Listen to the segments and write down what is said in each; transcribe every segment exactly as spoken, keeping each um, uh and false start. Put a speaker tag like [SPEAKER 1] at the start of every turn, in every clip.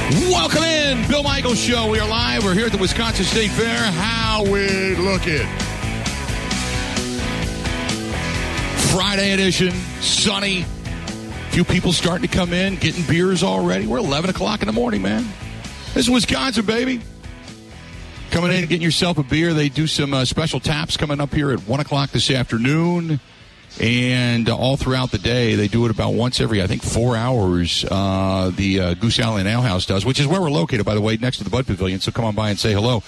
[SPEAKER 1] Welcome in, Bill Michaels Show. We are live. We're here at the Wisconsin State Fair. How we looking? Friday edition, sunny. Few people starting to come in, getting beers already. We're eleven o'clock in the morning, man. This is Wisconsin, baby. Coming in and getting yourself a beer. They do some uh, special taps coming up here at one o'clock this afternoon. And uh, all throughout the day, they do it about once every, I think, four hours. Uh, the uh, Goose Island Ale House does, which is where we're located, by the way, next to the Bud Pavilion. So come on by and say hello.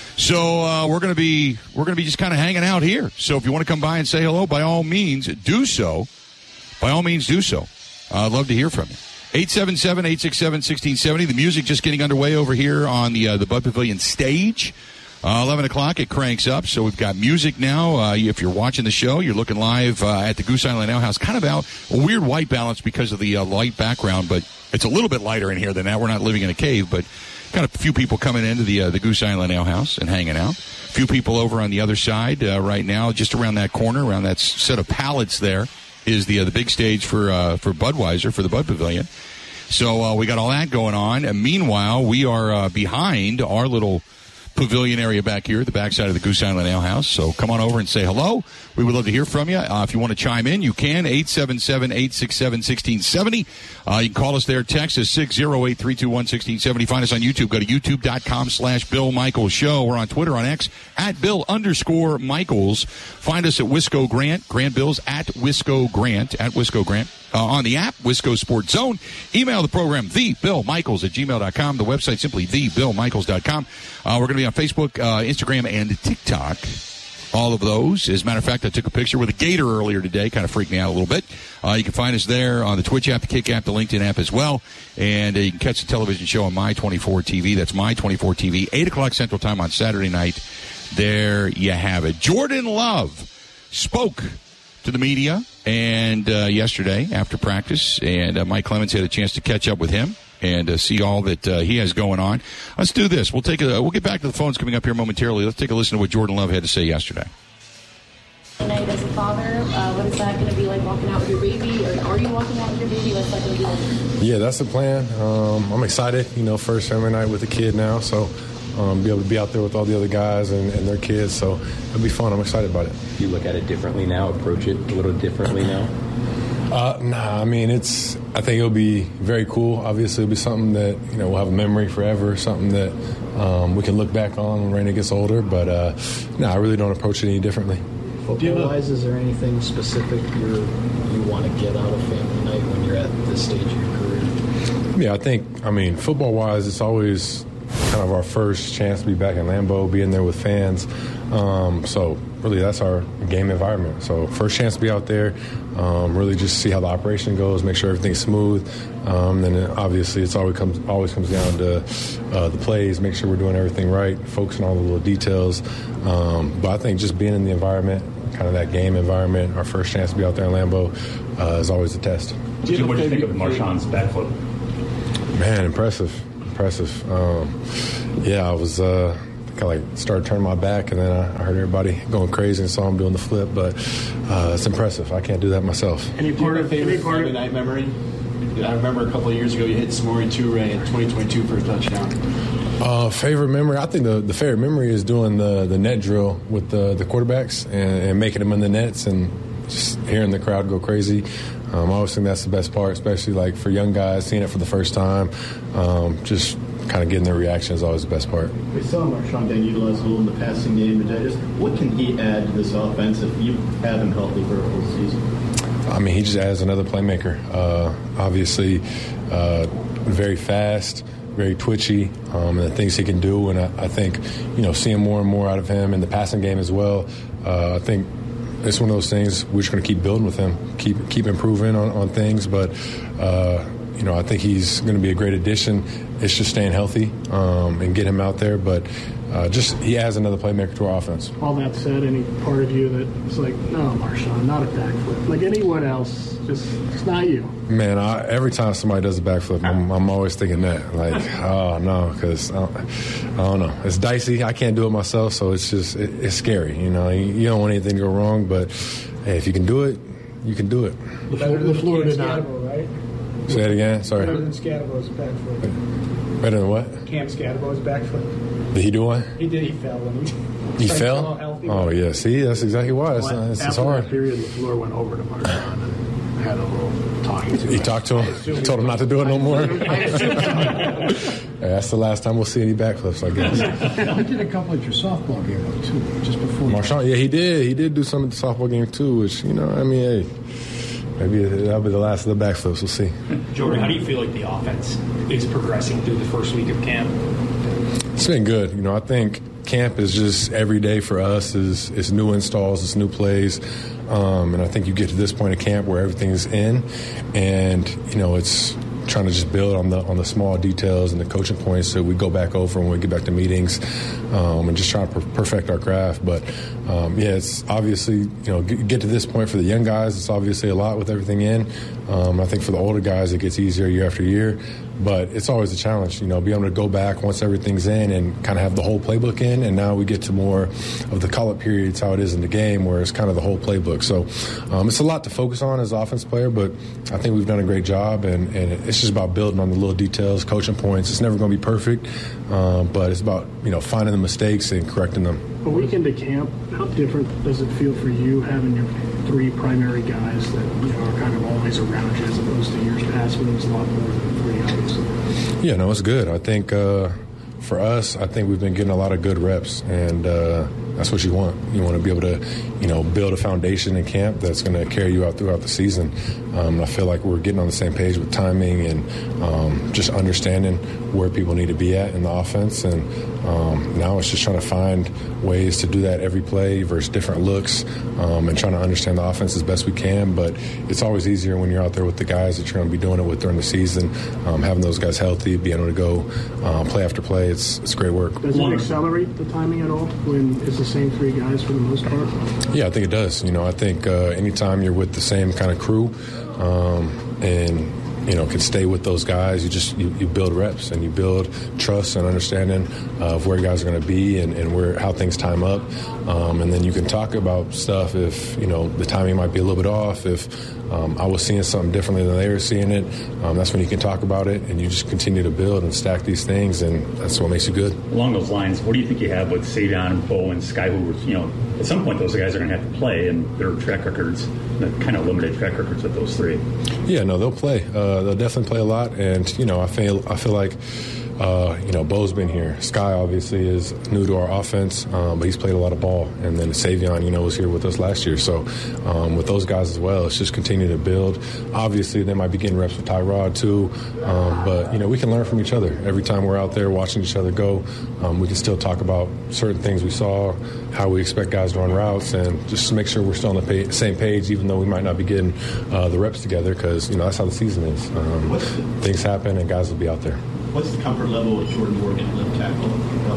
[SPEAKER 1] So uh, we're gonna be we're gonna be just kind of hanging out here. So if you want to come by and say hello, by all means, do so. By all means, do so. Uh, I'd love to hear from you. eight seven seven, eight six seven, one six seven zero. The music just getting underway over here on the uh, the Bud Pavilion stage. Uh, eleven o'clock, it cranks up, so we've got music now. Uh, if you're watching the show, you're looking live uh, at the Goose Island Ale House. Kind of out a weird white balance because of the uh, light background, but it's a little bit lighter in here than that. We're not living in a cave, but got a few people coming into the uh, the Goose Island Ale House and hanging out. A few people over on the other side uh, right now, just around that corner, around that set of pallets there, is the uh, the big stage for uh, for Budweiser, for the Bud Pavilion. So uh, we got all that going on, and meanwhile, we are uh, behind our little pavilion area back here at the backside of the Goose Island Ale House. So come on over and say hello. We would love to hear from you. Uh, if you want to chime in, you can. eight seven seven, eight six seven, one six seven zero. Uh, you can call us there. Text us six oh eight, three two one, one six seven zero. Find us on YouTube. Go to youtube.com slash Bill Michaels Show. We're on Twitter, on X, at Bill underscore Michaels. Find us at Wisco Grant. Grant Bills at Wisco Grant. At Wisco Grant. Uh, on the app, Wisco Sports Zone. Email the program, the Bill Michaels at gmail dot com. The website, simply the bill michaels dot com. Uh, we're going to be on Facebook, uh, Instagram, and TikTok. All of those. As a matter of fact, I took a picture with a gator earlier today. Kind of freaked me out a little bit. Uh, you can find us there on the Twitch app, the Kick app, the LinkedIn app as well. And uh, you can catch the television show on My twenty-four T V. That's My twenty-four T V, eight o'clock Central Time on Saturday night. There you have it. Jordan Love spoke to the media and uh, yesterday after practice, and uh, Mike Clemens had a chance to catch up with him and uh, see all that uh, he has going on. Let's do this. We'll take a. We'll get back to the phones coming up here momentarily. Let's take a listen to what Jordan Love had to say yesterday.
[SPEAKER 2] Tonight, as a father, uh, what is that going to be like walking out with your baby, or are you walking out with your baby? What's that going to be like?
[SPEAKER 3] Yeah, that's the plan. Um, I'm excited. You know, first family night with the kid now, so um, be able to be out there with all the other guys and, and their kids. So it'll be fun. I'm excited about it.
[SPEAKER 4] Do you look at it differently now? Approach it a little differently now?
[SPEAKER 3] Uh, nah, I mean, it's. I think it'll be very cool. Obviously, it'll be something that, you know, we'll have a memory forever, something that um, we can look back on when Raina gets older. But, uh, no, nah, I really don't approach it any differently.
[SPEAKER 5] Football-wise, is there anything specific you're, you want to get out of family night when you're at this stage of your career?
[SPEAKER 3] Yeah, I think, I mean, football-wise, it's always kind of our first chance to be back in Lambeau, being there with fans. Um, so really that's our game environment. So first chance to be out there, um, really just see how the operation goes, make sure everything's smooth. Um, then it, obviously it's always comes always comes down to uh, the plays, make sure we're doing everything right, focusing on all the little details. Um, but I think just being in the environment, kind of that game environment, our first chance to be out there in Lambeau uh, is always a test.
[SPEAKER 6] What do you think of Marshawn's backflip?
[SPEAKER 3] Man, impressive. Impressive. Um, yeah, I was uh, kind of like started turning my back, and then I, I heard everybody going crazy and saw him doing the flip. But uh, it's impressive. I can't do that myself.
[SPEAKER 7] Any part of favorite part of night memory? I remember a couple of years ago you hit Samori Toure in twenty twenty-two for a touchdown.
[SPEAKER 3] Uh, favorite memory? I think the, the favorite memory is doing the, the net drill with the, the quarterbacks and, and making them in the nets and just hearing the crowd go crazy. Um, I always think that's the best part, especially like for young guys, seeing it for the first time. Um, just kind of getting their reaction is always the best part.
[SPEAKER 8] We saw Marshawn being utilized a little in the passing game, but just what can he add to this offense if you have him healthy for a full season?
[SPEAKER 3] I mean, he just adds another playmaker. Uh, obviously, uh, very fast, very twitchy, um, and the things he can do. And I, I think, you know, seeing more and more out of him in the passing game as well, uh, I think it's one of those things we're just going to keep building with him, keep keep improving on, on things. But, uh, you know, I think he's going to be a great addition. It's just staying healthy um, and get him out there. But uh, just he adds another playmaker to our offense.
[SPEAKER 9] All that said, any part of you that's like, no, Marshawn, not a backflip. Like anyone else, just it's not you.
[SPEAKER 3] Man, I, every time somebody does a backflip, I'm, I'm always thinking that. Like, oh, no, because I, I don't know. It's dicey. I can't do it myself, so it's just it, it's scary. You know, you, you don't want anything to go wrong, but hey, if you can do it, you can do it.
[SPEAKER 9] The, the Florida not. Right?
[SPEAKER 3] Say it again. Sorry.
[SPEAKER 9] Better than Scadabo's back foot.
[SPEAKER 3] Better than what?
[SPEAKER 9] Cam Scadabo's back foot.
[SPEAKER 3] Did he do one?
[SPEAKER 9] He did. He fell. When he
[SPEAKER 3] He
[SPEAKER 9] like,
[SPEAKER 3] fell?
[SPEAKER 9] healthy.
[SPEAKER 3] Oh, yeah. See, that's exactly why. It's,
[SPEAKER 9] Well,
[SPEAKER 3] uh, it's, it's
[SPEAKER 9] after
[SPEAKER 3] hard.
[SPEAKER 9] that period, LaFleur went over to Marshawn and had a little talking to him.
[SPEAKER 3] He talked to him? Told him not to do it no more?
[SPEAKER 9] I assume so.
[SPEAKER 3] Yeah, that's the last time we'll see any backflips, I guess.
[SPEAKER 10] He did a couple at your softball game, though, too, just before.
[SPEAKER 3] Marshawn, yeah, he did. He did do some at the softball game, too, which, you know, I mean, hey, maybe that'll be the last of the backflips. We'll see.
[SPEAKER 11] Jordan, how do you feel like the offense is progressing through the first week of camp?
[SPEAKER 3] It's been good. You know, I think camp is just every day for us is, is new installs, it's new plays. Um, and I think you get to this point of camp where everything's in, and, you know, it's trying to just build on the on the small details and the coaching points so we go back over when we get back to meetings, um, and just trying to per- perfect our craft. But um, yeah, it's obviously, you know, get, get to this point for the young guys, it's obviously a lot with everything in. Um, I think for the older guys it gets easier year after year, but it's always a challenge, you know, be able to go back once everything's in and kind of have the whole playbook in, and now we get to more of the call-up periods, how it is in the game, where it's kind of the whole playbook. So um, it's a lot to focus on as an offense player, but I think we've done a great job, and, and it's just about building on the little details, coaching points. It's never going to be perfect, um, but it's about, you know, finding the mistakes and correcting them.
[SPEAKER 9] A week into camp, how different does it feel for you having your three primary guys that, you know, are kind of always around you as opposed to years past when it was a lot more than three, obviously?
[SPEAKER 3] Yeah, no, it's good. I think uh, for us, I think we've been getting a lot of good reps, and uh, that's what you want. You want to be able to, you know, build a foundation in camp that's going to carry you out throughout the season. Um, I feel like we're getting on the same page with timing and um, just understanding where people need to be at in the offense. And um, now it's just trying to find ways to do that every play versus different looks, um, and trying to understand the offense as best we can. But it's always easier when you're out there with the guys that you're going to be doing it with during the season, um, having those guys healthy, being able to go um, play after play. It's, it's great work.
[SPEAKER 9] Does it accelerate the timing at all when it's the same three guys for the most part?
[SPEAKER 3] Yeah, I think it does. You know, I think uh, anytime you're with the same kind of crew, um, and you know, can stay with those guys, you just you, you build reps and you build trust and understanding of where guys are going to be and, and where how things time up, um, and then you can talk about stuff if, you know, the timing might be a little bit off. If um, I was seeing something differently than they were seeing it, um, that's when you can talk about it, and you just continue to build and stack these things, and that's what makes you good.
[SPEAKER 6] Along those lines, what do you think you have with Savion and Bo and Sky, who, you know, at some point those guys are going to have to play, and their track records, the kind of limited track records with those three? Yeah, no, they'll play. Uh, they'll definitely play a lot, and you know, I feel I feel like uh, you know, Bo's been here. Sky obviously is new to our offense, um, but he's played a lot of ball, and then Savion, you know, was here with us last year. So um, with those guys as well, it's just continue to build. Obviously, they might be getting reps with Tyrod too, um, but you know, we can learn from each other. Every time we're out there watching each other go, um, we can still talk about certain things we saw, how we expect guys to run routes, and just to make sure we're still on the pa- same page, even though we might not be getting uh, the reps together, because you know, that's how the season is. Um, things happen, and guys will be out there.
[SPEAKER 8] What's the comfort level with Jordan Morgan left tackle?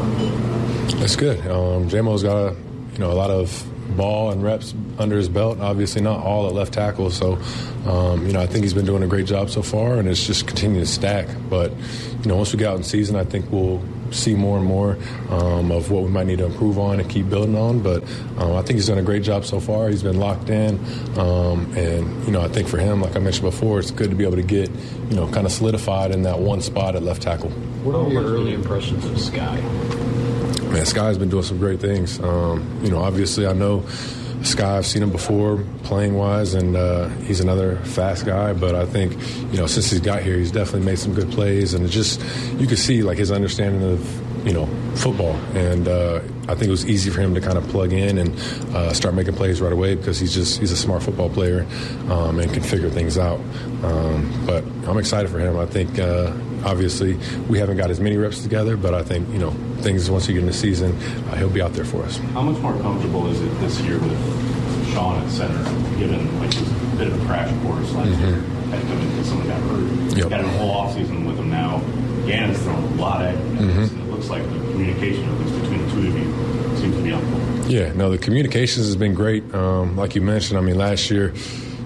[SPEAKER 3] That's good. Um, J-Mo's got a, you know, a lot of ball and reps under his belt. Obviously, not all at left tackle. So, um, you know, I think he's been doing a great job so far, and it's just continuing to stack. But, you know, once we get out in season, I think we'll see more and more um, of what we might need to improve on and keep building on. But um, I think he's done a great job so far. He's been locked in, um, and you know, I think for him, like I mentioned before, it's good to be able to get, you know, kind of solidified in that one spot at left tackle.
[SPEAKER 5] What are your early impressions of Sky?
[SPEAKER 3] Man, Sky's been doing some great things. Um, you know, obviously, I know Sky, I've seen him before playing wise, and uh, he's another fast guy. But I think, you know, since he's got here, he's definitely made some good plays, and it just, you could see like his understanding of, you know, football. And uh, I think it was easy for him to kind of plug in and uh, start making plays right away, because he's just he's a smart football player, um, and can figure things out. Um, but I'm excited for him. I think. Uh, Obviously, we haven't got as many reps together, but I think, you know, things once you get in the season, uh, he'll be out there for us.
[SPEAKER 12] How much more comfortable is it this year with Sean at center, given like it was a bit of a crash course last mm-hmm. year, had come in because someone got hurt?
[SPEAKER 3] Yep.
[SPEAKER 12] Got a whole offseason with him now. Gannon's thrown a lot at him, mm-hmm. and it looks like the communication, at least between the two of you, seems to be on point.
[SPEAKER 3] Yeah, no, the communications has been great. Um, like you mentioned, I mean, last year,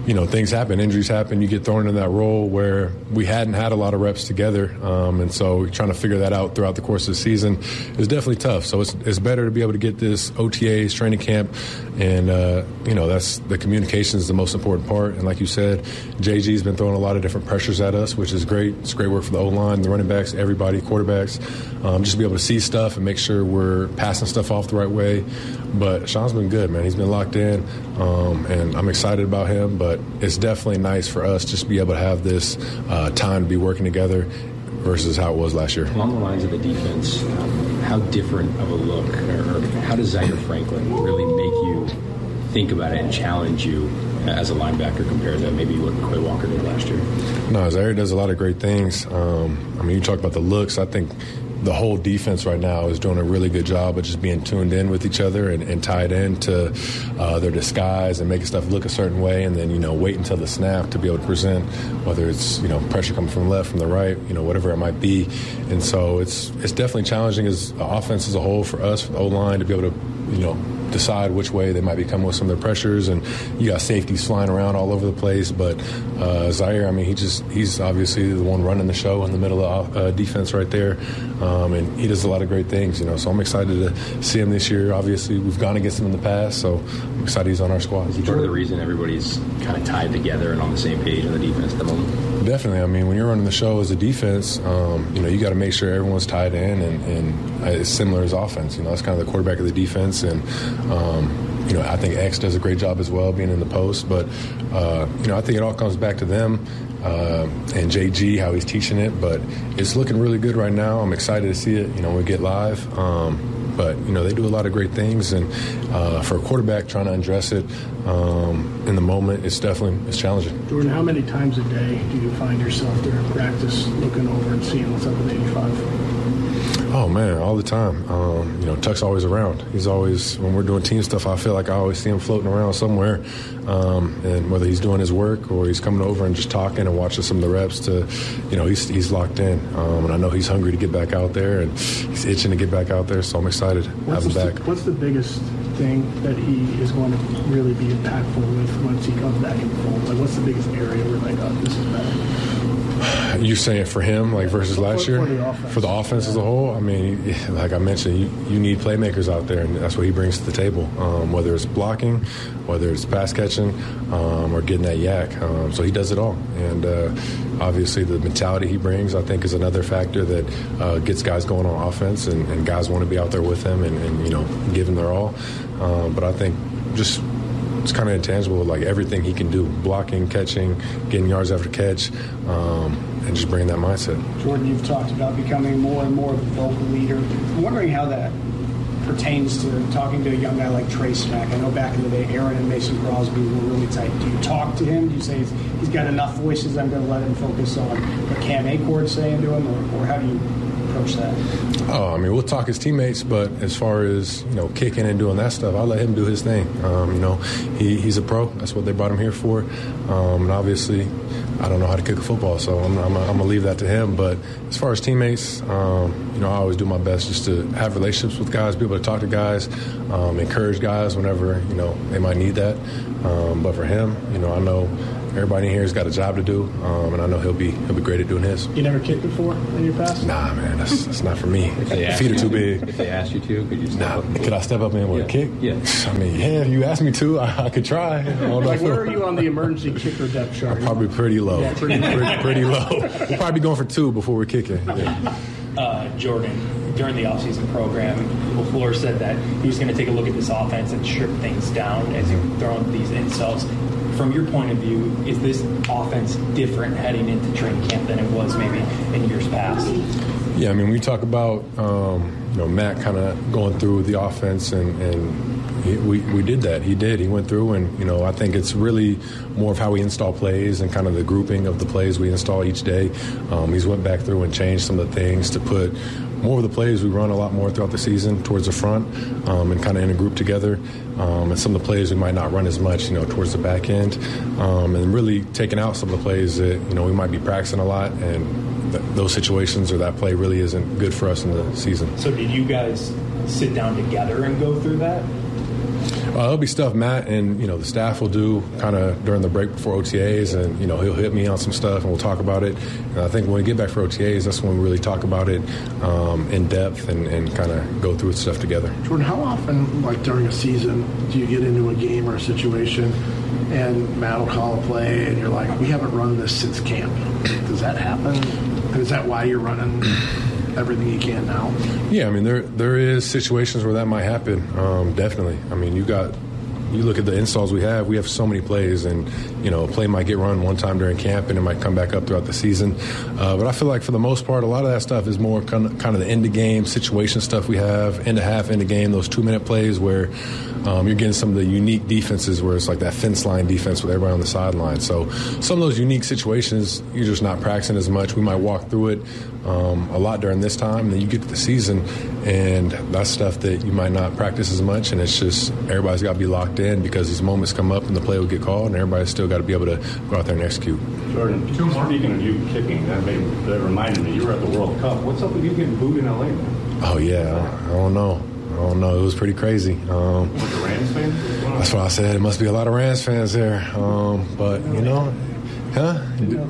[SPEAKER 3] you know, things happen, injuries happen. You get thrown into that role where we hadn't had a lot of reps together, um, and so trying to figure that out throughout the course of the season is definitely tough. So it's it's better to be able to get this O T As, training camp, and uh, you know, that's the communication is the most important part. And like you said, J G's been throwing a lot of different pressures at us, which is great. It's great work for the O-line, the running backs, everybody, quarterbacks, um, just to be able to see stuff and make sure we're passing stuff off the right way. But Sean's been good, man. He's been locked in, um, and I'm excited about him. But it's definitely nice for us just to be able to have this uh, time to be working together versus how it was last year.
[SPEAKER 4] Along the lines of the defense, um, how different of a look, or, or how does Zaire Franklin really make you think about it and challenge you as a linebacker compared to maybe what Quay Walker did last year?
[SPEAKER 3] No, Zaire does a lot of great things. Um, I mean, you talk about the looks. I think the whole defense right now is doing a really good job of just being tuned in with each other and, and tied into uh, their disguise and making stuff look a certain way, and then, you know, wait until the snap to be able to present, whether it's, you know, pressure coming from the left, from the right, you know, whatever it might be. And so it's it's definitely challenging as an offense as a whole for us, for the O-line, to be able to, you know, decide which way they might be coming with some of their pressures. And you got safeties flying around all over the place. But uh, Zaire, I mean, he just he's obviously the one running the show in the middle of uh, defense right there. Um, and he does a lot of great things, you know. So I'm excited to see him this year. Obviously, we've gone against him in the past, so I'm excited he's on our squad.
[SPEAKER 4] Is he part of the reason everybody's kind of tied together and on the same page on the defense at the moment?
[SPEAKER 3] Definitely. I mean, when you're running the show as a defense, um, you know, you got to make sure everyone's tied in, and, and it's similar as offense. You know, it's kind of the quarterback of the defense, and um, you know, I think X does a great job as well being in the post. But uh, you know, I think it all comes back to them uh, and J G, how he's teaching it. But it's looking really good right now. I'm excited to see it. You know, when we get live. Um, But, you know, they do a lot of great things. And uh, for a quarterback trying to address it um, in the moment, it's definitely it's challenging.
[SPEAKER 9] Jordan, how many times a day do you find yourself during practice looking over and seeing what's up with eighty-five?
[SPEAKER 3] Oh, man, all the time. Um, you know, Tuck's always around. He's always, when we're doing team stuff, I feel like I always see him floating around somewhere. Um, and whether he's doing his work or he's coming over and just talking and watching some of the reps to, you know, he's he's locked in. Um, and I know he's hungry to get back out there, and he's itching to get back out there, so I'm excited to have him back.
[SPEAKER 9] What's the biggest thing that he is going to really be impactful with once he comes back in the fold? Like, what's the biggest area where, like, oh, this is better?
[SPEAKER 3] You're saying for him, like, versus last year?
[SPEAKER 9] For the offense.
[SPEAKER 3] For the offense as a whole? I mean, like I mentioned, you, you need playmakers out there, and that's what he brings to the table, um, whether it's blocking, whether it's pass catching, um, or getting that yak. Um, so he does it all. And uh, obviously the mentality he brings, I think, is another factor that uh, gets guys going on offense, and, and guys want to be out there with him and, and you know, give him their all. Um, but I think just it's kind of intangible, like everything he can do, blocking, catching, getting yards after catch, um, and just bringing that mindset.
[SPEAKER 13] Jordan, you've talked about becoming more and more of a vocal leader. I'm wondering how that pertains to talking to a young guy like Trey Smack. I know back in the day, Aaron and Mason Crosby were really tight. Do you talk to him? Do you say he's, he's got enough voices, I'm going to let him focus on what Cam Achord's saying to him, or, or how do you approach that?
[SPEAKER 3] Oh, I mean, we'll talk as teammates, but as far as, you know, kicking and doing that stuff, I'll let him do his thing. Um, you know, he, he's a pro. That's what they brought him here for. Um, and obviously, I don't know how to kick a football, so I'm, I'm, I'm going to leave that to him. But as far as teammates, um, you know, I always do my best just to have relationships with guys, be able to talk to guys, um, encourage guys whenever, you know, they might need that. Um, but for him, you know, I know everybody in here has got a job to do, um, and I know he'll be he'll be great at doing his.
[SPEAKER 9] You never kicked before in your past?
[SPEAKER 3] Nah, man, that's that's not for me. The feet are too big.
[SPEAKER 4] If they asked you to, could you step
[SPEAKER 3] nah,
[SPEAKER 4] up?
[SPEAKER 3] Could I step up and with
[SPEAKER 4] yeah.
[SPEAKER 3] a kick?
[SPEAKER 4] Yeah.
[SPEAKER 3] I mean, yeah, if you asked me to, I, I could try. I
[SPEAKER 9] like, where are you on the emergency kicker depth chart?
[SPEAKER 3] I'm probably pretty low.
[SPEAKER 9] Yeah, pretty,
[SPEAKER 3] pretty, pretty low. We'll probably be going for two before we're kicking. Yeah.
[SPEAKER 11] Uh, Jordan, during the offseason program, LaFleur said that he was going to take a look at this offense and strip things down as you're throwing these insults. From your point of view, is this offense different heading into training camp than it was maybe in years past?
[SPEAKER 3] Yeah, I mean, we talk about um, you know, Matt kind of going through the offense, and, and he, we we did that. He did. He went through, and you know, I think it's really more of how we install plays and kind of the grouping of the plays we install each day. Um, he's went back through and changed some of the things to put more of the plays we run a lot more throughout the season towards the front, um, and kind of in a group together. Um, and some of the plays we might not run as much, you know, towards the back end, um, and really taking out some of the plays that, you know, we might be practicing a lot, and th- those situations or that play really isn't good for us in the season.
[SPEAKER 11] So did you guys sit down together and go through that?
[SPEAKER 3] it'll be stuff Matt and, you know, the staff will do kind of during the break before O T As, and, you know, he'll hit me on some stuff and we'll talk about it. And I think when we get back for O T As, that's when we really talk about it um, in depth and, and kind of go through stuff together.
[SPEAKER 14] Jordan, how often, like during a season, do you get into a game or a situation and Matt will call a play and you're like, we haven't run this since camp? Does that happen? And is that why you're running everything you can now?
[SPEAKER 3] Yeah, I mean, there there is situations where that might happen, um, definitely. I mean, you got, you look at the installs we have, we have so many plays, and, you know, a play might get run one time during camp and it might come back up throughout the season. Uh, but I feel like for the most part, a lot of that stuff is more kind of, kind of the end-of-game situation stuff we have, end-of-half, end-of-game, those two-minute plays where um, you're getting some of the unique defenses where it's like that fence line defense with everybody on the sideline. So some of those unique situations, you're just not practicing as much. We might walk through it um, a lot during this time, and then you get to the season, and that's stuff that you might not practice as much, and it's just everybody's got to be locked in because these moments come up and the play will get called, and everybody's still got to be able to go out there and execute.
[SPEAKER 12] Jordan, speaking of you kicking, that, made, that reminded me, you were at the World Cup. What's up with you getting booed in L A, man?
[SPEAKER 3] Oh, yeah. I don't know. I don't know. It was pretty crazy. Um,
[SPEAKER 12] What, the Rams fans?
[SPEAKER 3] That's what I said. It must be a lot of Rams fans there. Um, but, you know, huh?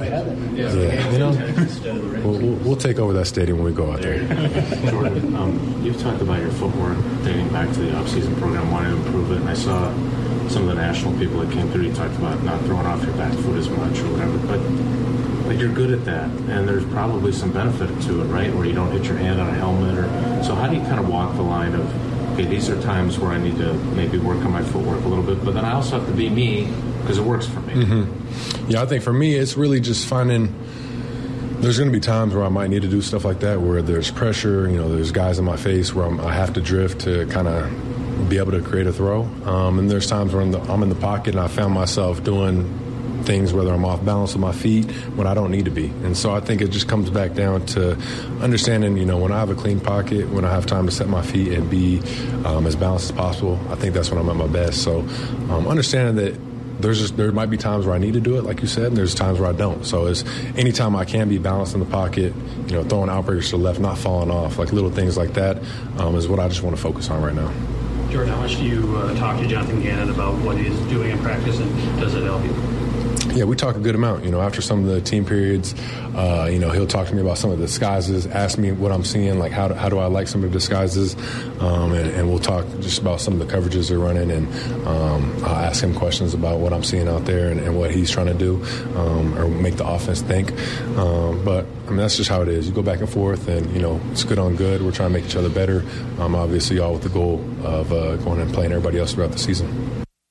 [SPEAKER 3] Yeah, you know, we'll, we'll, we'll take over that stadium when we go out there.
[SPEAKER 15] Jordan, um, you've talked about your footwork dating back to the off-season program, wanting to improve it, and I saw some of the national people that came through, you talked about not throwing off your back foot as much or whatever, but but you're good at that, and there's probably some benefit to it, right, where you don't hit your hand on a helmet. Or so how do you kind of walk the line of, okay, these are times where I need to maybe work on my footwork a little bit, but then I also have to be me because it works for me.
[SPEAKER 3] Mm-hmm. Yeah, I think for me, it's really just finding there's going to be times where I might need to do stuff like that, where there's pressure, you know, there's guys in my face where I'm, I have to drift to kind of be able to create a throw. Um, and there's times where I'm, the, I'm in the pocket and I found myself doing things, whether I'm off balance with my feet, when I don't need to be. And so I think it just comes back down to understanding, you know, when I have a clean pocket, when I have time to set my feet and be um, as balanced as possible, I think that's when I'm at my best. So um, understanding that there's just, there might be times where I need to do it, like you said, and there's times where I don't. So it's anytime I can be balanced in the pocket, you know, throwing outbreakers to the left, not falling off, like little things like that um, is what I just want to focus on right now.
[SPEAKER 16] Jordan, how much do you uh, talk to Jonathan Gannon about what he's doing in practice, and does it help you?
[SPEAKER 3] Yeah, we talk a good amount. You know, after some of the team periods, uh, you know, he'll talk to me about some of the disguises, ask me what I'm seeing, like how do, how do I like some of the disguises, um, and, and we'll talk just about some of the coverages they're running, and um, I'll ask him questions about what I'm seeing out there and, and what he's trying to do, um, or make the offense think. Um, but, I mean, that's just how it is. You go back and forth, and, you know, it's good on good. We're trying to make each other better, um, obviously all with the goal of uh, going and playing everybody else throughout the season.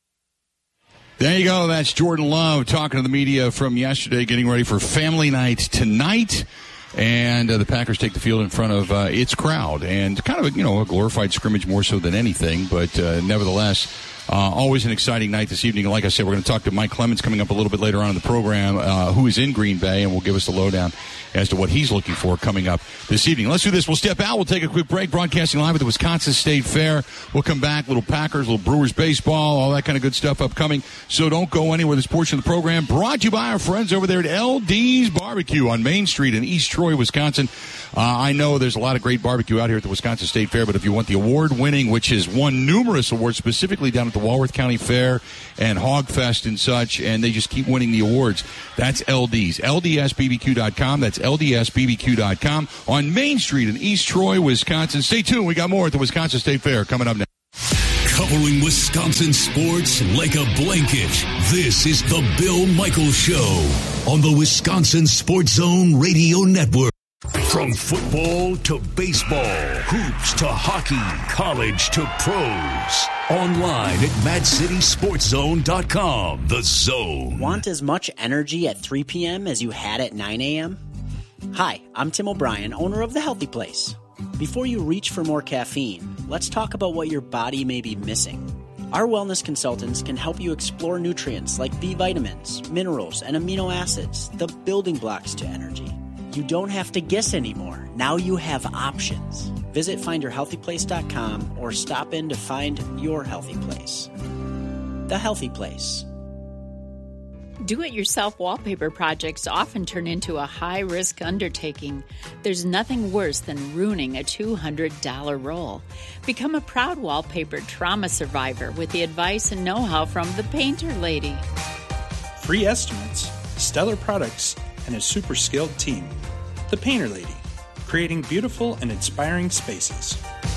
[SPEAKER 1] There you go. That's Jordan Love talking to the media from yesterday, getting ready for family night tonight. And uh, the Packers take the field in front of uh, its crowd. And kind of, a, you know, a glorified scrimmage more so than anything. But uh, nevertheless, uh, always an exciting night this evening. And like I said, we're going to talk to Mike Clemens coming up a little bit later on in the program, uh, who is in Green Bay, and will give us the lowdown as to what he's looking for coming up this evening. Let's do this. We'll step out. We'll take a quick break. Broadcasting live at the Wisconsin State Fair. We'll come back. Little Packers, little Brewers baseball, all that kind of good stuff upcoming. So don't go anywhere. This portion of the program brought to you by our friends over there at L D's Barbecue on Main Street in East Troy, Wisconsin. Uh, I know there's a lot of great barbecue out here at the Wisconsin State Fair, but if you want the award-winning, which has won numerous awards, specifically down at the Walworth County Fair and Hog Fest and such, and they just keep winning the awards, that's L D's. L D S B B Q dot com. That's L D S B B Q dot com on Main Street in East Troy, Wisconsin. Stay tuned. We got more at the Wisconsin State Fair coming up next.
[SPEAKER 17] Covering Wisconsin sports like a blanket, this is the Bill Michaels Show on the Wisconsin Sports Zone Radio Network. From football to baseball, hoops to hockey, college to pros. Online at mad city sports zone dot com. The Zone.
[SPEAKER 18] Want as much energy at three p.m. as you had at nine a.m.? Hi, I'm Tim O'Brien, owner of The Healthy Place. Before you reach for more caffeine, let's talk about what your body may be missing. Our wellness consultants can help you explore nutrients like B vitamins, minerals, and amino acids, the building blocks to energy. You don't have to guess anymore. Now you have options. Visit find your healthy place dot com or stop in to find your healthy place. The Healthy Place.
[SPEAKER 19] Do-it-yourself wallpaper projects often turn into a high-risk undertaking. There's nothing worse than ruining a two hundred dollars roll. Become a proud wallpaper trauma survivor with the advice and know-how from the Painter Lady.
[SPEAKER 20] Free estimates, stellar products, and a super skilled team. The Painter Lady, creating beautiful and inspiring spaces.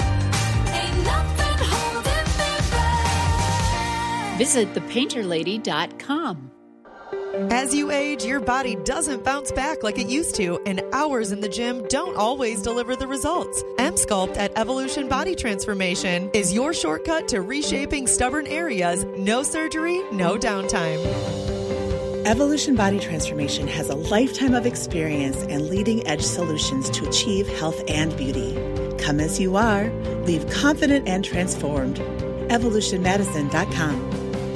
[SPEAKER 19] Visit the painter lady dot com.
[SPEAKER 21] As you age, your body doesn't bounce back like it used to, and hours in the gym don't always deliver the results. M-Sculpt at Evolution Body Transformation is your shortcut to reshaping stubborn areas. No surgery, no downtime.
[SPEAKER 22] Evolution Body Transformation has a lifetime of experience and leading-edge solutions to achieve health and beauty. Come as you are. Leave confident and transformed. evolution medicine dot com.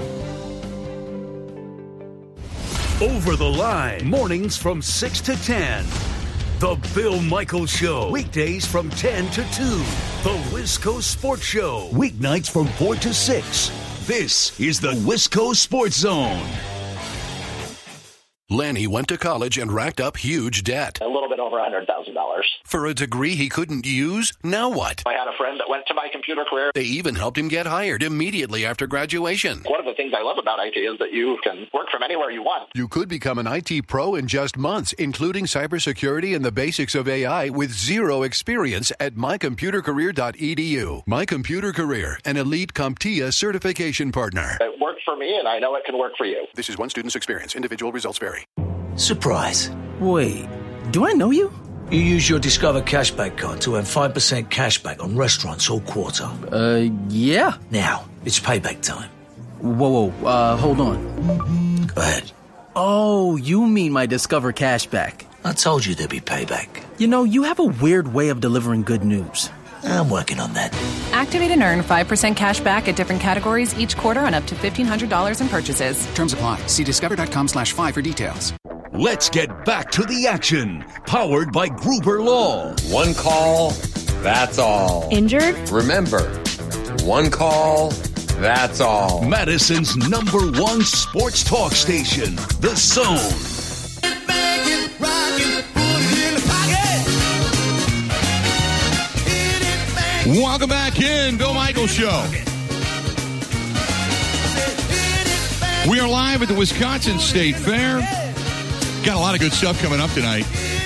[SPEAKER 17] Over the Line, mornings from six to ten. The Bill Michaels Show, weekdays from ten to two. The Wisco Sports Show, weeknights from four to six. This is the Wisco Sports Zone.
[SPEAKER 23] Lanny went to college and racked up huge debt.
[SPEAKER 24] A little bit over one hundred thousand dollars.
[SPEAKER 23] For a degree he couldn't use? Now what?
[SPEAKER 24] I had a friend that went to My Computer Career.
[SPEAKER 23] They even helped him get hired immediately after graduation.
[SPEAKER 24] One of the things I love about I T is that you can work from anywhere you want.
[SPEAKER 23] You could become an I T pro in just months, including cybersecurity and the basics of A I with zero experience at my computer career dot e d u. My Computer Career, an elite CompTIA certification partner.
[SPEAKER 24] It worked for me, and I know it can work for you.
[SPEAKER 23] This is one student's experience. Individual results vary.
[SPEAKER 25] Surprise. Wait, do I know you? You use your Discover Cashback card to earn five percent cashback on restaurants all quarter.
[SPEAKER 26] Uh, yeah.
[SPEAKER 25] Now, it's payback time.
[SPEAKER 26] Whoa, whoa, uh, hold on.
[SPEAKER 25] Go ahead.
[SPEAKER 26] Oh, you mean my Discover Cashback.
[SPEAKER 25] I told you there'd be payback.
[SPEAKER 26] You know, you have a weird way of delivering good news.
[SPEAKER 25] I'm working on that.
[SPEAKER 27] Activate and earn five percent cash back at different categories each quarter on up to fifteen hundred dollars in purchases.
[SPEAKER 28] Terms apply. See discover.com slash five for details.
[SPEAKER 17] Let's get back to the action. Powered by Gruber Law.
[SPEAKER 29] One call, that's all.
[SPEAKER 27] Injured?
[SPEAKER 29] Remember, one call, that's all.
[SPEAKER 17] Madison's number one sports talk station, The Zone.
[SPEAKER 1] Welcome back in, Bill Michaels Show. We are live at the Wisconsin State Fair. Got a lot of good stuff coming up tonight.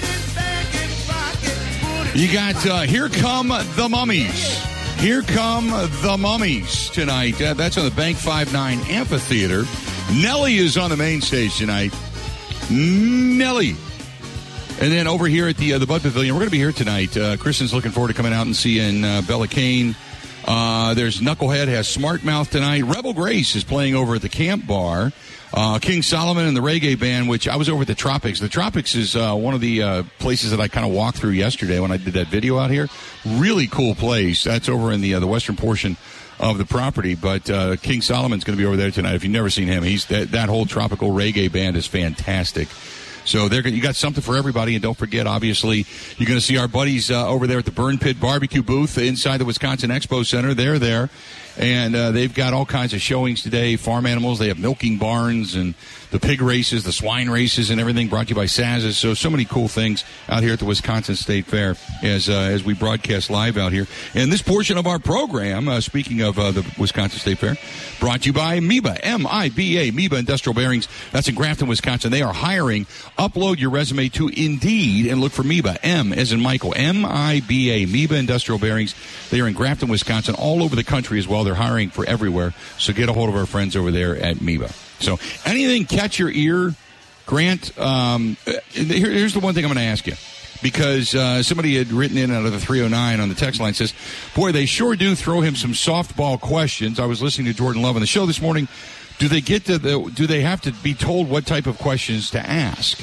[SPEAKER 1] You got uh, Here Come the Mummies. Here Come the Mummies tonight. Uh, that's on the Bank five nine Amphitheater. Nelly is on the main stage tonight. Nelly. And then over here at the uh, the Bud Pavilion, we're going to be here tonight. Uh, Kristen's looking forward to coming out and seeing uh, Bella Kane. Uh, there's Knucklehead has Smart Mouth tonight. Rebel Grace is playing over at the Camp Bar. Uh, King Solomon and the Reggae Band, which I was over at the Tropics. The Tropics is uh, one of the uh, places that I kind of walked through yesterday when I did that video out here. Really cool place. That's over in the uh, the western portion of the property. But uh, King Solomon's going to be over there tonight. If you've never seen him, he's that, that whole tropical reggae band is fantastic. So there, you got something for everybody, and don't forget, obviously, you're going to see our buddies uh, over there at the Burn Pit Barbecue booth inside the Wisconsin Expo Center. They're there, and uh, they've got all kinds of showings today, farm animals. They have milking barns and the pig races, the swine races, and everything brought to you by Saz's. So, so many cool things out here at the Wisconsin State Fair as uh, as we broadcast live out here. And this portion of our program, uh, speaking of uh, the Wisconsin State Fair, brought to you by MEBA, M I B A, MEBA Industrial Bearings. That's in Grafton, Wisconsin. They are hiring. Upload your resume to Indeed and look for MEBA, M as in Michael, M I B A, MEBA Industrial Bearings. They are in Grafton, Wisconsin, all over the country as well. They're hiring for everywhere. So get a hold of our friends over there at MEBA. So anything catch your ear, Grant? Um, here, here's the one thing I'm going to ask you. Because uh, somebody had written in out of the three oh nine on the text line, says, boy, they sure do throw him some softball questions. I was listening to Jordan Love on the show this morning. Do they get to the, do they have to be told what type of questions to ask?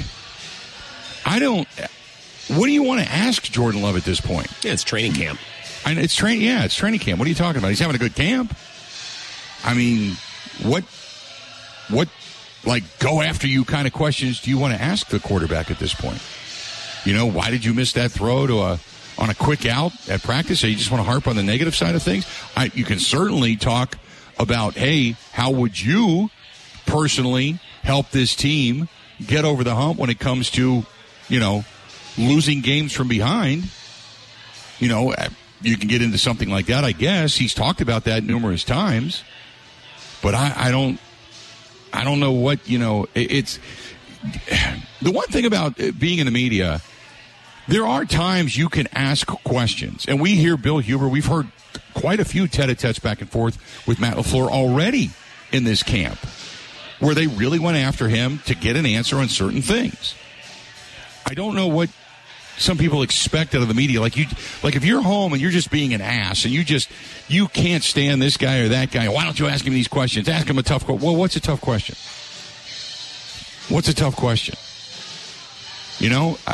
[SPEAKER 1] I don't. What do you want to ask Jordan Love at this point?
[SPEAKER 30] Yeah, it's training camp.
[SPEAKER 1] I, it's train. Yeah, it's training camp. What are you talking about? He's having a good camp. I mean, what, what, like, go after you kind of questions do you want to ask the quarterback at this point? You know, why did you miss that throw to a on a quick out at practice? Or you just want to harp on the negative side of things? I, you can certainly talk about, hey, how would you personally help this team get over the hump when it comes to, you know, losing games from behind. You know, you can get into something like that, I guess. He's talked about that numerous times. But I, I don't I don't know what, you know, it, it's the one thing about being in the media, there are times you can ask questions. And we hear Bill Huber, we've heard quite a few tete-a-tetes back and forth with Matt LaFleur already in this camp, where they really went after him to get an answer on certain things. I don't know what some people expect out of the media. Like you, like if you're home and you're just being an ass and you just, you can't stand this guy or that guy, why don't you ask him these questions? Ask him a tough question. Well, what's a tough question? What's a tough question? You know, I,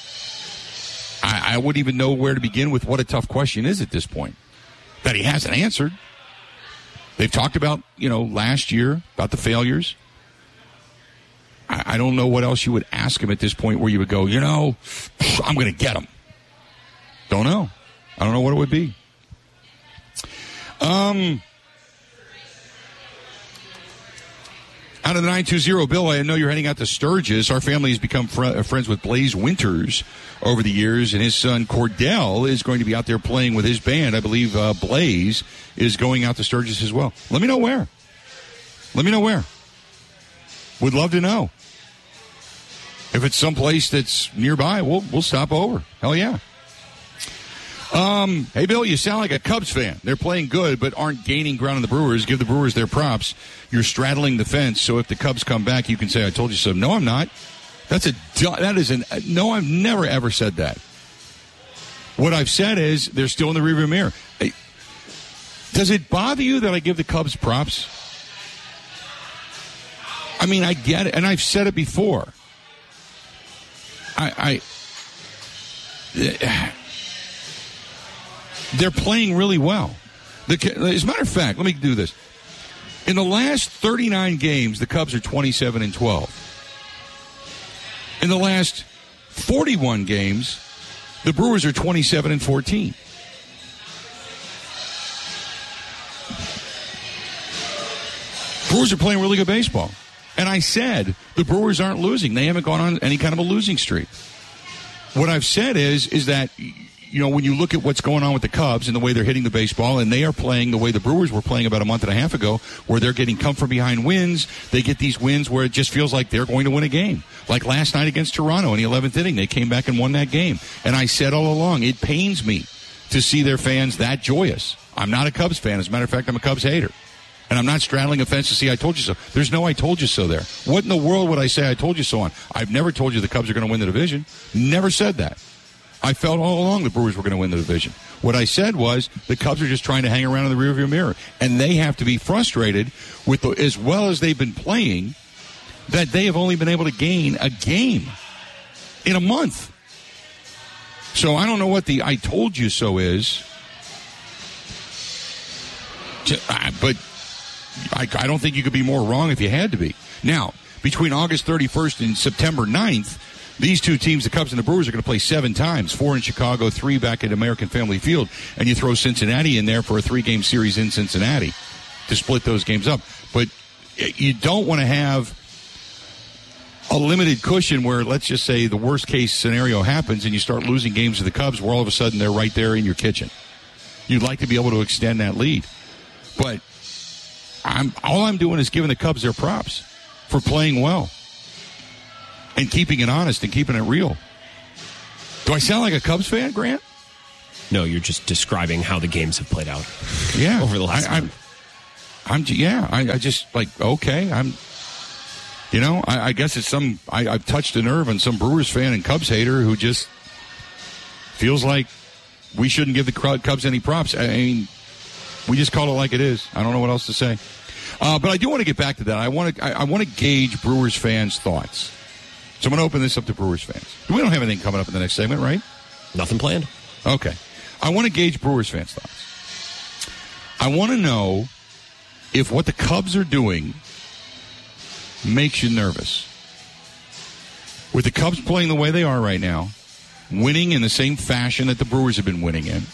[SPEAKER 1] I, I wouldn't even know where to begin with what a tough question is at this point that he hasn't answered. They've talked about, you know, last year, about the failures. I, I don't know what else you would ask him at this point where you would go, you know, I'm going to get him. Don't know. I don't know what it would be. Um, out of the nine two zero, Bill, I know you're heading out to Sturgis. Our family has become fr- friends with Blaze Winters over the years, and his son Cordell is going to be out there playing with his band. I believe uh, Blaze is going out to Sturgis as well. Let me know where. Let me know where. Would love to know. If it's someplace that's nearby, we'll we'll stop over. Hell yeah. Um, hey, Bill, you sound like a Cubs fan. They're playing good, but aren't gaining ground on the Brewers. Give the Brewers their props. You're straddling the fence, so if the Cubs come back, you can say, I told you so. No, I'm not. That's a, that is an, no, I've never, ever said that. What I've said is they're still in the rearview mirror. Hey, does it bother you that I give the Cubs props? I mean, I get it, and I've said it before. I, I they're playing really well. The, as a matter of fact, let me do this. In the last thirty-nine games, the Cubs are twenty-seven and twelve. In the last forty-one games, the Brewers are twenty-seven and fourteen. Brewers are playing really good baseball. And I said the Brewers aren't losing. They haven't gone on any kind of a losing streak. What I've said is, is that, you know, when you look at what's going on with the Cubs and the way they're hitting the baseball, and they are playing the way the Brewers were playing about a month and a half ago, where they're getting come from behind wins. They get these wins where it just feels like they're going to win a game. Like last night against Toronto in the eleventh inning, they came back and won that game. And I said all along, it pains me to see their fans that joyous. I'm not a Cubs fan. As a matter of fact, I'm a Cubs hater. And I'm not straddling a fence to see I told you so. There's no I told you so there. What in the world would I say I told you so on? I've never told you the Cubs are going to win the division. Never said that. I felt all along the Brewers were going to win the division. What I said was the Cubs are just trying to hang around in the rearview mirror. And they have to be frustrated with, the, as well as they've been playing, that they have only been able to gain a game in a month. So I don't know what the I told you so is. But I, I don't think you could be more wrong if you had to be. Now, between August thirty-first and September ninth, these two teams, the Cubs and the Brewers, are going to play seven times, four in Chicago, three back at American Family Field, and you throw Cincinnati in there for a three-game series in Cincinnati to split those games up. But you don't want to have a limited cushion where, let's just say, the worst-case scenario happens and you start losing games to the Cubs where all of a sudden they're right there in your kitchen. You'd like to be able to extend that lead. But I'm all I'm doing is giving the Cubs their props for playing well and keeping it honest and keeping it real. Do I sound like a Cubs fan, Grant?
[SPEAKER 2] No, you're just describing how the games have played out.
[SPEAKER 1] Yeah,
[SPEAKER 2] over the last.
[SPEAKER 1] I, I'm, I'm, yeah. I, I just like okay. I'm, you know, I, I guess it's some. I, I've touched a nerve on some Brewers fan and Cubs hater who just feels like we shouldn't give the Cubs any props. I mean. We just call it like it is. I don't know what else to say. Uh, but I do want to get back to that. I want to I, I want to gauge Brewers fans' thoughts. So I'm going to open this up to Brewers fans. We don't have anything coming up in the next segment, right?
[SPEAKER 2] Nothing planned.
[SPEAKER 1] Okay. I want to gauge Brewers fans' thoughts. I want to know if what the Cubs are doing makes you nervous. With the Cubs playing the way they are right now, winning in the same fashion that the Brewers have been winning in,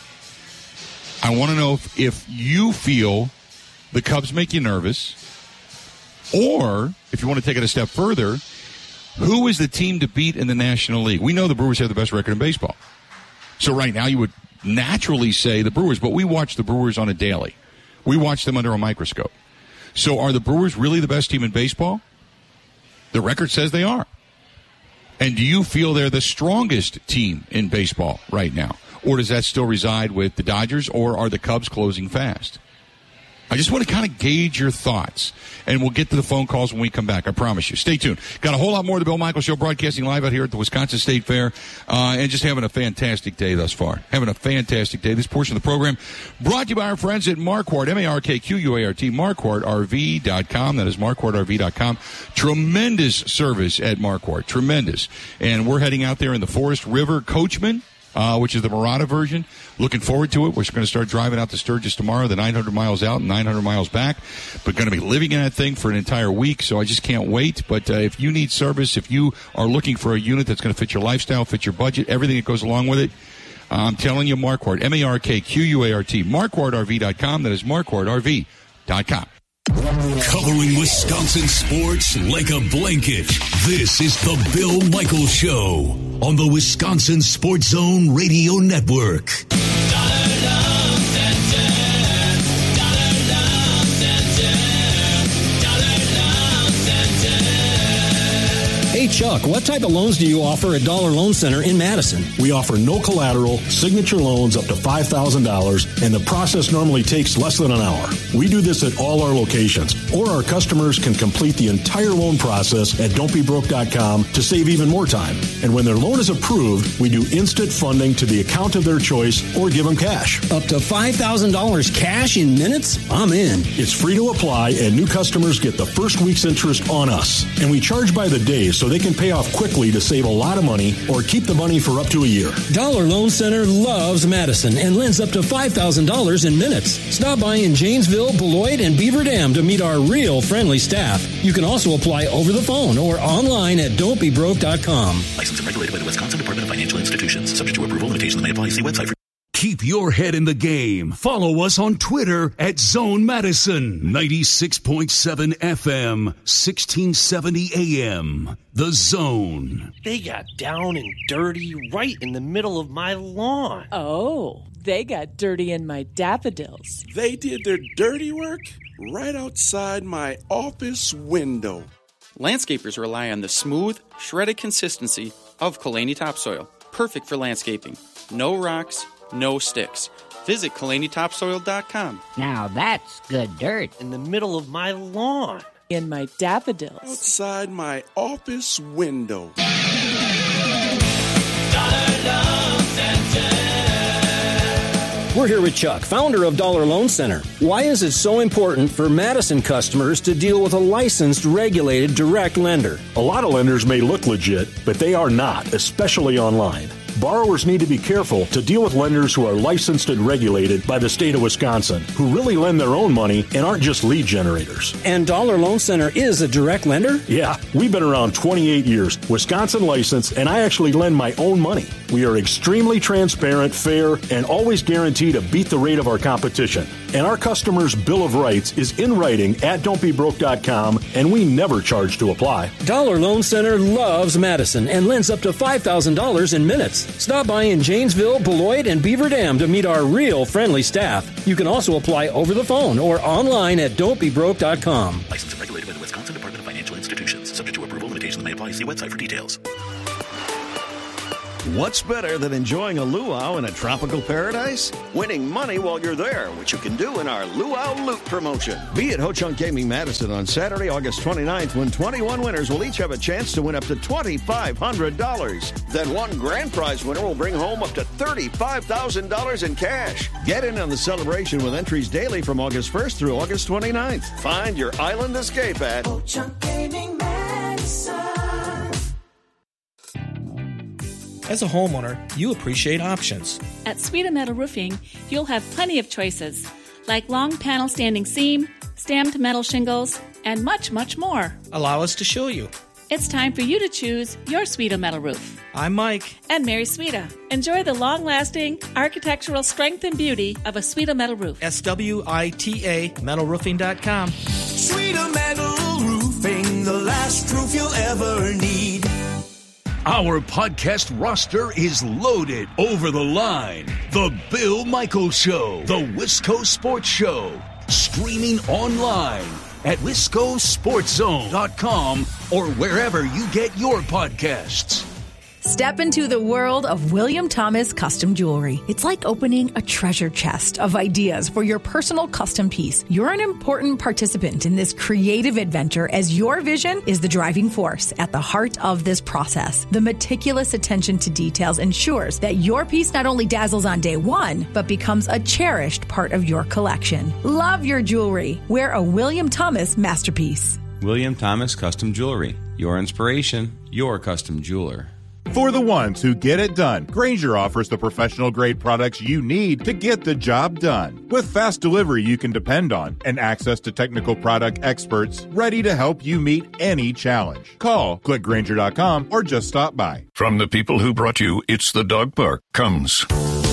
[SPEAKER 1] I want to know if, if you feel the Cubs make you nervous, Or, if you want to take it a step further, who is the team to beat in the National League? We know the Brewers have the best record in baseball. So right now you would naturally say the Brewers, but we watch the Brewers on a daily. We watch them under a microscope. So are the Brewers really the best team in baseball? The record says they are. And do you feel they're the strongest team in baseball right now? Or does that still reside with the Dodgers, or are the Cubs closing fast? I just want to kind of gauge your thoughts, and we'll get to the phone calls when we come back. I promise you. Stay tuned. Got a whole lot more of the Bill Michaels Show broadcasting live out here at the Wisconsin State Fair, uh, and just having a fantastic day thus far. Having a fantastic day. This portion of the program brought to you by our friends at Marquardt, M A R K Q U A R T, Marquardt R V dot com. That is Marquardt R V dot com. Tremendous service at Marquardt. Tremendous. And we're heading out there in the Forest River Coachman, Uh, which is the Murata version. Looking forward to it. We're going to start driving out to Sturgis tomorrow, the nine hundred miles out and nine hundred miles back. But going to be living in that thing for an entire week, so I just can't wait. But uh, if you need service, if you are looking for a unit that's going to fit your lifestyle, fit your budget, everything that goes along with it, uh, I'm telling you, Marquardt, M A R K Q U A R T, Marquardt R V dot com. That is Marquardt R V dot com.
[SPEAKER 17] Covering Wisconsin sports like a blanket, this is the Bill Michaels Show on the Wisconsin Sports Zone Radio Network.
[SPEAKER 4] Hey, Chuck, what type of loans do you offer at Dollar Loan Center in Madison?
[SPEAKER 5] We offer no collateral, signature loans up to five thousand dollars, and the process normally takes less than an hour. We do this at all our locations, or our customers can complete the entire loan process at don't be broke dot com to save even more time. And when their loan is approved, we do instant funding to the account of their choice or give them cash.
[SPEAKER 4] Up to five thousand dollars cash in minutes? I'm in.
[SPEAKER 5] It's free to apply, and new customers get the first week's interest on us. And we charge by the day, so they can pay off quickly to save a lot of money or keep the money for up to a year.
[SPEAKER 4] Dollar Loan Center loves Madison and lends up to five thousand dollars in minutes. Stop by in Janesville, Beloit, and Beaver Dam to meet our real friendly staff. You can also apply over the phone or online at don't be broke dot com.
[SPEAKER 6] Licensed and regulated by the Wisconsin Department of Financial Institutions. Subject to approval. Limitations may apply. See website for
[SPEAKER 17] Keep your head in the game. Follow us on Twitter at Zone Madison. ninety-six point seven F M, sixteen seventy A M. The Zone.
[SPEAKER 7] They got down and dirty right in the middle of my lawn.
[SPEAKER 8] Oh, they got dirty in my daffodils.
[SPEAKER 9] They did their dirty work right outside my office window.
[SPEAKER 10] Landscapers rely on the smooth, shredded consistency of Kalani topsoil. Perfect for landscaping. No rocks, no sticks. Visit Kalani Topsoil dot com.
[SPEAKER 8] Now that's good dirt.
[SPEAKER 7] In the middle of my lawn.
[SPEAKER 8] In my daffodils.
[SPEAKER 9] Outside my office window.
[SPEAKER 4] We're here with Chuck, founder of Dollar Loan Center. Why is it so important for Madison customers to deal with a licensed, regulated, direct lender?
[SPEAKER 5] A lot of lenders may look legit, but they are not, especially online. Borrowers need to be careful to deal with lenders who are licensed and regulated by the state of Wisconsin, who really lend their own money and aren't just lead generators.
[SPEAKER 4] And Dollar Loan Center is a direct lender?
[SPEAKER 5] Yeah, we've been around twenty-eight years, Wisconsin licensed, and I actually lend my own money. We are extremely transparent, fair, and always guarantee to beat the rate of our competition. And our customers' Bill of Rights is in writing at don't be broke dot com, and we never charge to apply.
[SPEAKER 4] Dollar Loan Center loves Madison and lends up to five thousand dollars in minutes. Stop by in Janesville, Beloit, and Beaver Dam to meet our real friendly staff. You can also apply over the phone or online at don't be broke dot com.
[SPEAKER 7] Licensed and regulated by the Wisconsin Department of Financial Institutions. Subject to approval. Limitations may apply. See website for details.
[SPEAKER 11] What's better than enjoying a luau in a tropical paradise? Winning money while you're there, which you can do in our Luau Loot promotion. Be at Ho Chunk Gaming Madison on Saturday, August twenty-ninth, when twenty-one winners will each have a chance to win up to twenty-five hundred dollars. Then one grand prize winner will bring home up to thirty-five thousand dollars in cash. Get in on the celebration with entries daily from August first through August twenty-ninth. Find your island escape at Ho Chunk Gaming Madison.
[SPEAKER 13] As a homeowner, you appreciate options.
[SPEAKER 30] At Sweeta Metal Roofing, you'll have plenty of choices, like long panel standing seam, stamped metal shingles, and much, much more.
[SPEAKER 13] Allow us to show you.
[SPEAKER 30] It's time for you to choose your Sweeta Metal Roof.
[SPEAKER 13] I'm Mike.
[SPEAKER 30] And Mary Sweeta. Enjoy the long-lasting architectural strength and beauty of a Sweeta Metal Roof.
[SPEAKER 13] S W I T A metal roofing dot com.
[SPEAKER 31] Sweeta Metal Roofing.
[SPEAKER 3] last roof you'll ever need.
[SPEAKER 17] Our podcast roster is loaded. Over the Line, The Bill Michaels Show, The Wisco Sports Show, streaming online at wisco sports zone dot com or wherever you get your podcasts.
[SPEAKER 12] Step into the world of William Thomas Custom Jewelry. It's like opening a treasure chest of ideas for your personal custom piece. You're an important participant in this creative adventure as your vision is the driving force at the heart of this process. The meticulous attention to details ensures that your piece not only dazzles on day one, but becomes a cherished part of your collection. Love your jewelry. Wear a William Thomas masterpiece.
[SPEAKER 14] William Thomas Custom Jewelry. Your inspiration, your custom jeweler.
[SPEAKER 15] For the ones who get it done, Grainger offers the professional-grade products you need to get the job done. With fast delivery you can depend on and access to technical product experts ready to help you meet any challenge. Call, click Grainger dot com, or just stop by.
[SPEAKER 16] From the people who brought you It's the Dog Park comes